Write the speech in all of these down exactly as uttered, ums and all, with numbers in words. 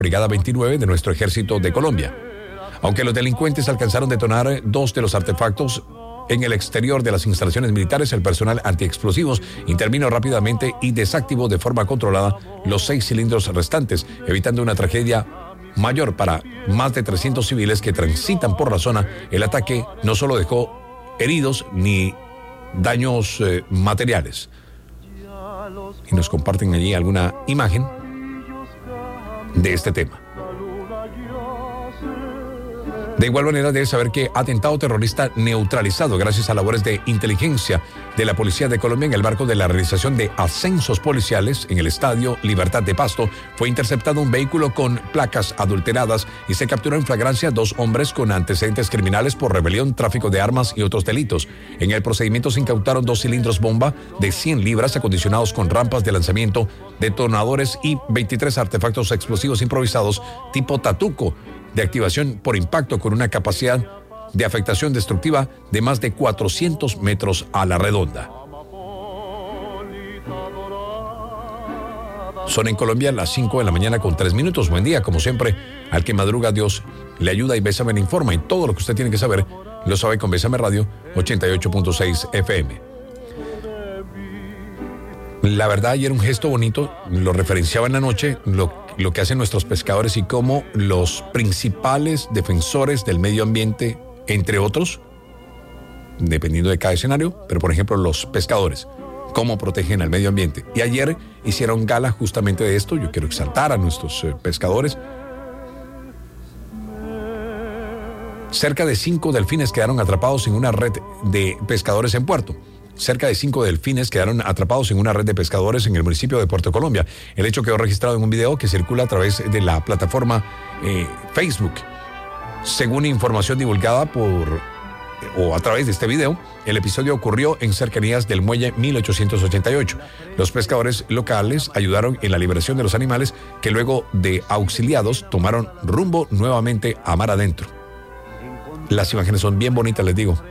Brigada veintinueve de nuestro Ejército de Colombia. Aunque los delincuentes alcanzaron a detonar dos de los artefactos en el exterior de las instalaciones militares, el personal antiexplosivos intervino rápidamente y desactivó de forma controlada los seis cilindros restantes, evitando una tragedia mayor para más de trescientos civiles que transitan por la zona. El ataque no solo dejó heridos ni daños eh, materiales. Y nos comparten allí alguna imagen de este tema. De igual manera, debe saber que atentado terrorista neutralizado gracias a labores de inteligencia de la Policía de Colombia en el marco de la realización de ascensos policiales en el Estadio Libertad de Pasto. Fue interceptado un vehículo con placas adulteradas y se capturó en flagrancia dos hombres con antecedentes criminales por rebelión, tráfico de armas y otros delitos. En el procedimiento se incautaron dos cilindros bomba de cien libras acondicionados con rampas de lanzamiento, detonadores y veintitrés artefactos explosivos improvisados tipo Tatuco, de activación por impacto con una capacidad de afectación destructiva de más de cuatrocientos metros a la redonda. Son en Colombia las cinco de la mañana con tres minutos. Buen día, como siempre, al que madruga Dios le ayuda y Bésame le informa. Y todo lo que usted tiene que saber lo sabe con Bésame Radio ochenta y ocho punto seis F M. La verdad, ayer un gesto bonito, lo referenciaba en la noche, lo, lo que hacen nuestros pescadores y cómo los principales defensores del medio ambiente, entre otros, dependiendo de cada escenario, pero por ejemplo los pescadores, cómo protegen al medio ambiente. Y ayer hicieron gala justamente de esto. Yo quiero exaltar a nuestros eh, pescadores. Cerca de cinco delfines quedaron atrapados en una red de pescadores en Puerto. Cerca de cinco delfines quedaron atrapados en una red de pescadores en el municipio de Puerto Colombia. El hecho quedó registrado en un video que circula a través de la plataforma eh, Facebook. Según información divulgada por o a través de este video, el episodio ocurrió en cercanías del muelle mil ochocientos ochenta y ocho. Los pescadores locales ayudaron en la liberación de los animales que luego de auxiliados tomaron rumbo nuevamente a mar adentro. Las imágenes son bien bonitas, les digo,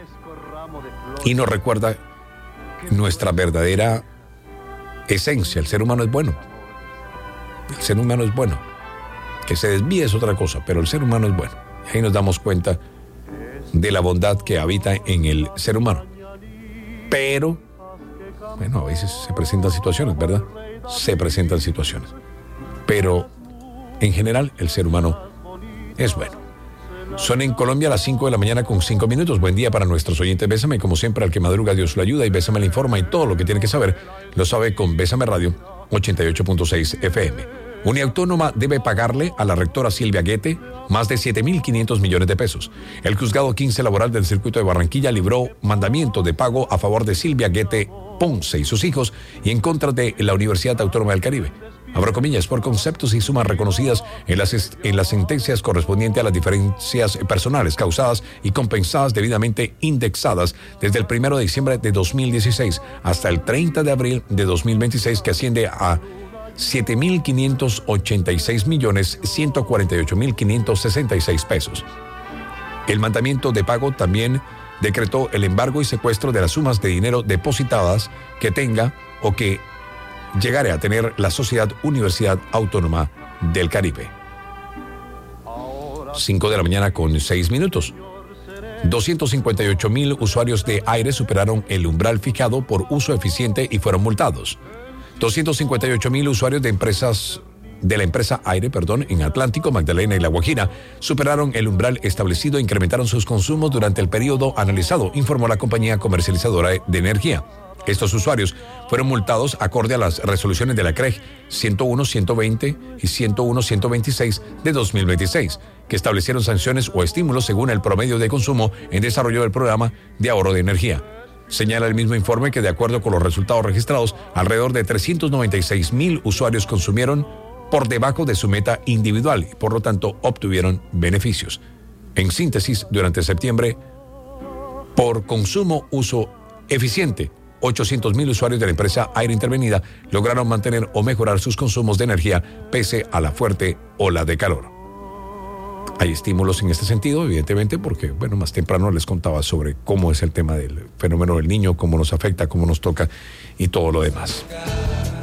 y nos recuerda nuestra verdadera esencia. El ser humano es bueno. El ser humano es bueno. Que se desvíe es otra cosa, pero el ser humano es bueno. Y ahí nos damos cuenta de la bondad que habita en el ser humano. Pero, bueno, a veces se presentan situaciones, ¿verdad? Se presentan situaciones. Pero, en general, el ser humano es bueno. Son en Colombia las cinco de la mañana con cinco minutos. Buen día para nuestros oyentes. Bésame, como siempre, al que madruga Dios lo ayuda y Bésame le informa, y todo lo que tiene que saber lo sabe con Bésame Radio ochenta y ocho punto seis F M. Uniautónoma debe pagarle a la rectora Silvia Guete más de siete mil quinientos millones de pesos. El juzgado quince laboral del circuito de Barranquilla libró mandamiento de pago a favor de Silvia Guete Ponce y sus hijos y en contra de la Universidad Autónoma del Caribe. Abro comillas, por conceptos y sumas reconocidas en las, en las sentencias correspondientes a las diferencias personales causadas y compensadas debidamente indexadas desde el primero de diciembre de dos mil dieciséis hasta el treinta de abril de dos mil veintiséis, que asciende a siete mil quinientos ochenta y seis millones ciento cuarenta y ocho mil quinientos sesenta y seis pesos. El mandamiento de pago también decretó el embargo y secuestro de las sumas de dinero depositadas que tenga o que llegare a tener la Sociedad Universidad Autónoma del Caribe. cinco de la mañana con seis minutos. doscientos cincuenta y ocho mil usuarios de aire superaron el umbral fijado por uso eficiente y fueron multados. doscientos cincuenta y ocho mil usuarios de empresas de la empresa Aire, perdón, en Atlántico, Magdalena y La Guajira superaron el umbral establecido e incrementaron sus consumos durante el periodo analizado, informó la compañía comercializadora de energía. Estos usuarios fueron multados acorde a las resoluciones de la C R E G ciento uno ciento veinte y ciento uno ciento veintiséis de dos mil veintiséis, que establecieron sanciones o estímulos según el promedio de consumo en desarrollo del programa de ahorro de energía. Señala el mismo informe que, de acuerdo con los resultados registrados, alrededor de trescientos noventa y seis mil usuarios consumieron por debajo de su meta individual y, por lo tanto, obtuvieron beneficios. En síntesis, durante septiembre, por consumo uso eficiente, ochocientos mil usuarios de la empresa Aire Intervenida lograron mantener o mejorar sus consumos de energía pese a la fuerte ola de calor. Hay estímulos en este sentido, evidentemente, porque, bueno, más temprano les contaba sobre cómo es el tema del fenómeno del Niño, cómo nos afecta, cómo nos toca y todo lo demás.